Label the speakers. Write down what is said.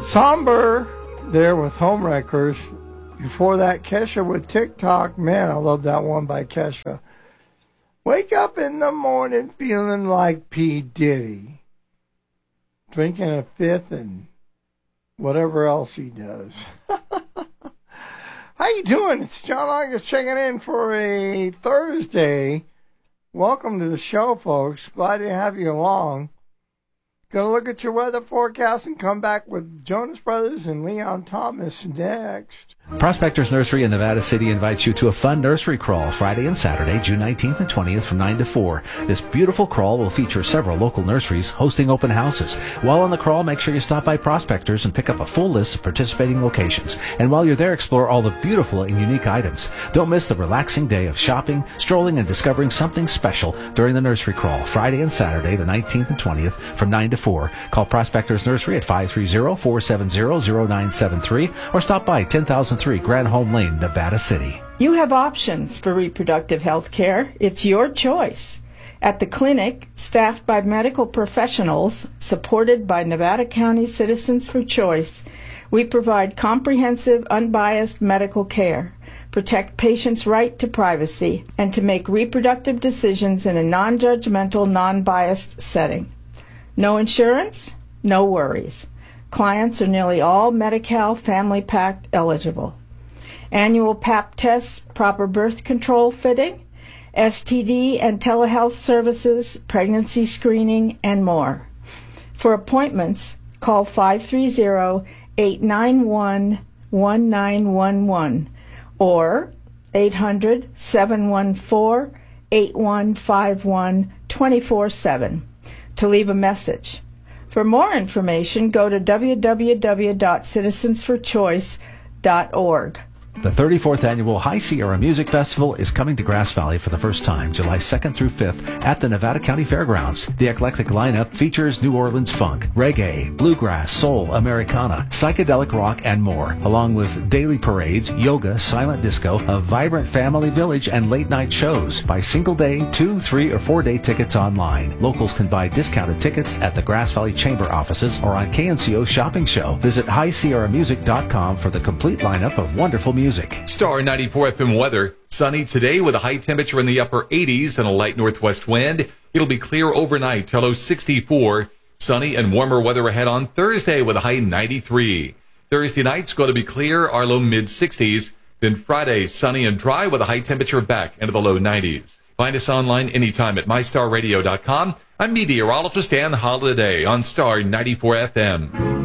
Speaker 1: Somber there with Homewreckers. Before that, Kesha with TikTok. Man, I love that one by Kesha. Wake up in the morning feeling like P. Diddy. Drinking a fifth and whatever else he does. How you doing? It's John August checking in for a Thursday. Welcome to the show, folks. Glad to have you along. Gonna look at your weather forecast and come back with Jonas Brothers and Leon Thomas next.
Speaker 2: Prospectors Nursery in Nevada City invites you to a fun nursery crawl Friday and Saturday, June 19th and 20th from 9 to 4. This beautiful crawl will feature several local nurseries hosting open houses. While on the crawl, make sure you stop by Prospectors and pick up a full list of participating locations. And while you're there, explore all the beautiful and unique items. Don't miss the relaxing day of shopping, strolling, and discovering something special during the nursery crawl Friday and Saturday, the 19th and 20th from 9 to 4. Call Prospectors Nursery at 530-470-0973 or stop by 10,003 Grand Home Lane, Nevada City.
Speaker 3: You have options for reproductive health care. It's your choice. At the clinic, staffed by medical professionals, supported by Nevada County Citizens for Choice, we provide comprehensive, unbiased medical care, protect patients' right to privacy, and to make reproductive decisions in a non-judgmental, non-biased setting. No insurance? No worries. Clients are nearly all Medi-Cal Family Pack eligible. Annual Pap tests, proper birth control fitting, STD and telehealth services, pregnancy screening, and more. For appointments, call 530-891-1911 or 800-714-8151 24/7. to leave a message. For more information, go to www.citizensforchoice.org.
Speaker 2: The 34th Annual High Sierra Music Festival is coming to Grass Valley for the first time, July 2nd through 5th at the Nevada County Fairgrounds. The eclectic lineup features New Orleans funk, reggae, bluegrass, soul, Americana, psychedelic rock, and more, along with daily parades, yoga, silent disco, a vibrant family village, and late-night shows. Buy single-day, 2-, 3-, or 4-day tickets online. Locals can buy discounted tickets at the Grass Valley Chamber offices or on KNCO Shopping Show. Visit HighSierraMusic.com for the complete lineup of wonderful music.
Speaker 4: Star 94 FM weather. Sunny today with a high temperature in the upper 80s and a light northwest wind. It'll be clear overnight till low 64. Sunny and warmer weather ahead on Thursday with a high 93. Thursday night's going to be clear, our low mid-60s. Then Friday, sunny and dry with a high temperature back into the low 90s. Find us online anytime at mystarradio.com. I'm meteorologist Dan Holiday on Star 94 FM.